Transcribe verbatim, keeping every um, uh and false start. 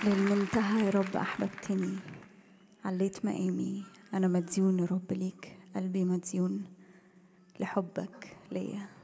للمنتهى يا رب أحببتني، عليت مقامي. أنا مديون يا رب ليك، قلبي مديون لحبك ليا.